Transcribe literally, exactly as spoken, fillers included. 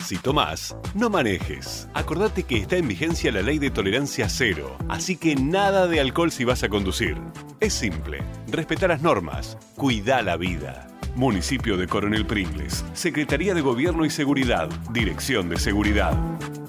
Si tomás, no manejes. Acordate que está en vigencia la ley de tolerancia cero, así que nada de alcohol si vas a conducir. Es simple, respetá las normas, cuidá la vida. Municipio de Coronel Pringles, Secretaría de Gobierno y Seguridad, Dirección de Seguridad.